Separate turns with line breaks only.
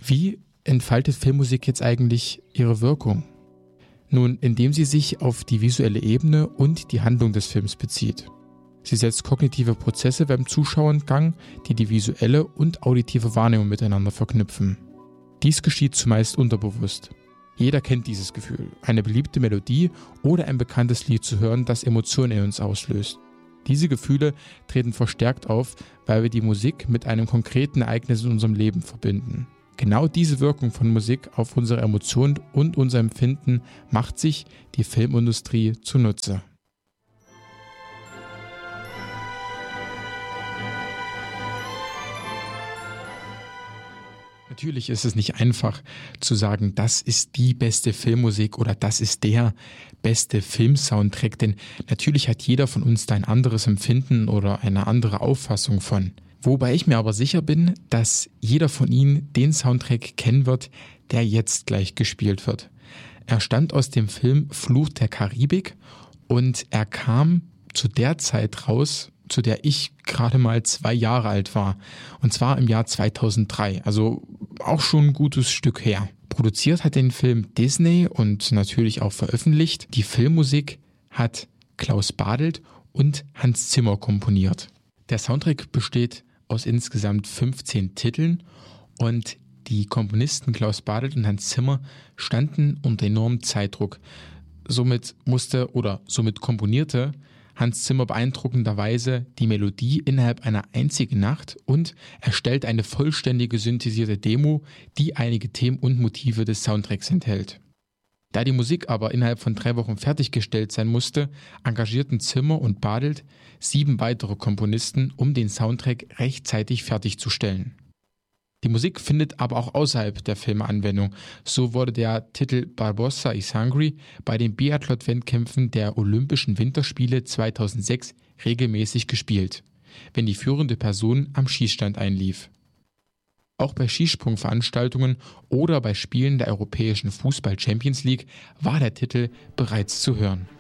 Wie entfaltet Filmmusik jetzt eigentlich ihre Wirkung? Nun, indem sie sich auf die visuelle Ebene und die Handlung des Films bezieht. Sie setzt kognitive Prozesse beim Zuschauer in Gang, die die visuelle und auditive Wahrnehmung miteinander verknüpfen. Dies geschieht zumeist unterbewusst. Jeder kennt dieses Gefühl, eine beliebte Melodie oder ein bekanntes Lied zu hören, das Emotionen in uns auslöst. Diese Gefühle treten verstärkt auf, weil wir die Musik mit einem konkreten Ereignis in unserem Leben verbinden. Genau diese Wirkung von Musik auf unsere Emotionen und unser Empfinden macht sich die Filmindustrie zunutze. Natürlich ist es nicht einfach zu sagen, das ist die beste Filmmusik oder das ist der beste Filmsoundtrack, denn natürlich hat jeder von uns da ein anderes Empfinden oder eine andere Auffassung von. Wobei ich mir aber sicher bin, dass jeder von Ihnen den Soundtrack kennen wird, der jetzt gleich gespielt wird. Er stammt aus dem Film Fluch der Karibik und er kam zu der Zeit raus, zu der ich gerade mal 2 Jahre alt war. Und zwar im Jahr 2003, also auch schon ein gutes Stück her. Produziert hat den Film Disney und natürlich auch veröffentlicht. Die Filmmusik hat Klaus Badelt und Hans Zimmer komponiert. Der Soundtrack besteht aus insgesamt 15 Titeln und die Komponisten Klaus Badelt und Hans Zimmer standen unter enormem Zeitdruck. Somit komponierte Hans Zimmer beeindruckenderweise die Melodie innerhalb einer einzigen Nacht und erstellt eine vollständige synthetisierte Demo, die einige Themen und Motive des Soundtracks enthält. Da die Musik aber innerhalb von 3 Wochen fertiggestellt sein musste, engagierten Zimmer und Badelt 7 weitere Komponisten, um den Soundtrack rechtzeitig fertigzustellen. Die Musik findet aber auch außerhalb der Filme Anwendung. So wurde der Titel Barbossa is Hungry bei den Biathlon-Wettkämpfen der Olympischen Winterspiele 2006 regelmäßig gespielt, wenn die führende Person am Schießstand einlief. Auch bei Skisprungveranstaltungen oder bei Spielen der Europäischen Fußball-Champions League war der Titel bereits zu hören.